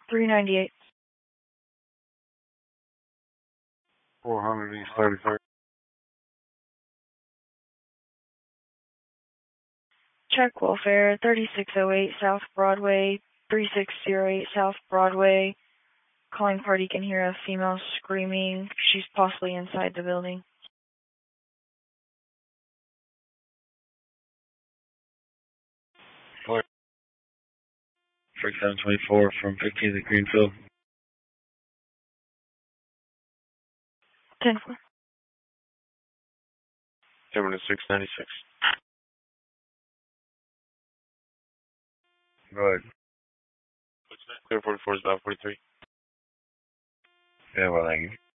398. 400 East 33rd. Check welfare, 3608 South Broadway, 3608 South Broadway. Calling party can hear a female screaming. She's possibly inside the building. Freak 724 from 15th at Greenfield. 10-4. Terminus 696. Go ahead. Clear 44 is about 43. Yeah, well, thank you.